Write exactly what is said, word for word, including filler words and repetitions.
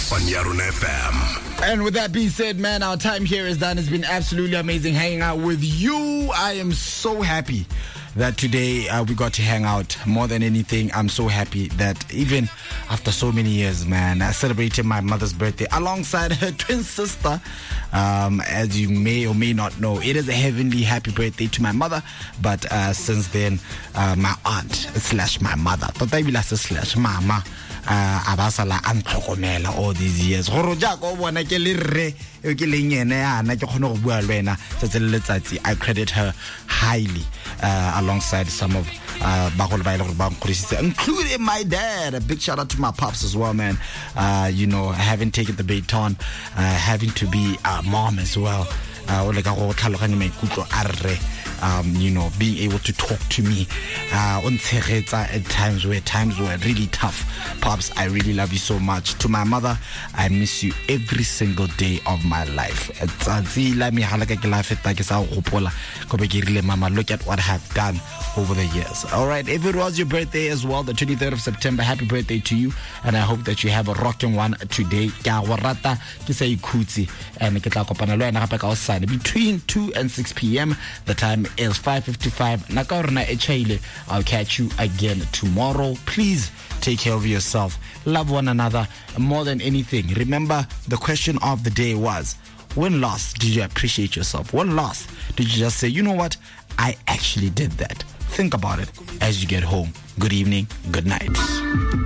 on Yarun F M. And with that being said, man, our time here is done. It's been absolutely amazing hanging out with you. I am so happy that today uh, we got to hang out. More than anything, I'm so happy that even after so many years, man, I celebrated my mother's birthday alongside her twin sister. Um, as you may or may not know, it is a heavenly happy birthday to my mother. But uh, since then, uh, my aunt slash my mother, slash mama, uh, abasala antlokomela all these years. I credit her highly uh, alongside some of uh, including my dad. A big shout out to my pops as well, man. Uh, you know, having taken the baton, uh, having to be a mom as well. Uh, um, you know, being able to talk to me uh, at times where times were really tough. Pops, I really love you so much. To my mother, I miss you every single day of my life. Mama, look at what I have done over the years. Alright, if it was your birthday as well, the twenty-third of September, happy birthday to you, and I hope that you have a rocking one today. And between two and six p.m. the time is five fifty-five. I'll catch you again tomorrow. Please take care of yourself, love one another more than anything. Remember, the question of the day was, when last did you appreciate yourself? When last did you just say, you know what, I actually did that? Think about it as you get home. Good evening, good night.